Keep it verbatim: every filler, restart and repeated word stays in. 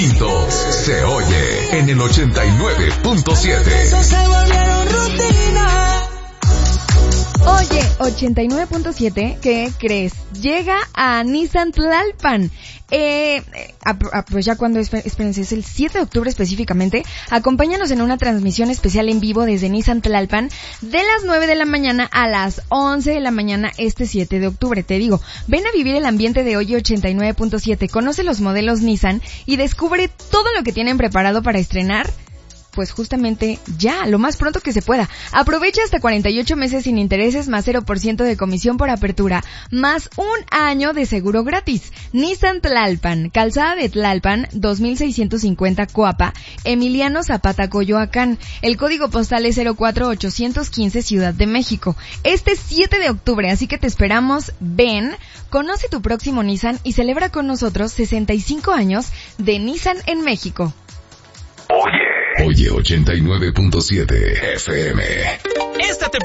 Se oye en el ochenta y nueve punto siete. Oye, ochenta y nueve punto siete, ¿qué crees? Llega a Nissan Tlalpan. Eh, pues ya cuando, espérense, es el siete de octubre específicamente. Acompáñanos en una transmisión especial en vivo desde Nissan Tlalpan de las nueve de la mañana a las once de la mañana este siete de octubre. Te digo, ven a vivir el ambiente de Oye ochenta y nueve punto siete, conoce los modelos Nissan y descubre todo lo que tienen preparado para estrenar. Pues justamente ya, lo más pronto que se pueda. Aprovecha hasta cuarenta y ocho meses sin intereses, más cero por ciento de comisión por apertura, más un año de seguro gratis. Nissan Tlalpan, Calzada de Tlalpan, dos mil seiscientos cincuenta Coapa, Emiliano Zapata, Coyoacán. El código postal es cero cuatro ochocientos quince, Ciudad de México. Este siete de octubre, así que te esperamos. Ven, conoce tu próximo Nissan y celebra con nosotros sesenta y cinco años de Nissan en México. Oye. Oye ochenta y nueve punto siete F M.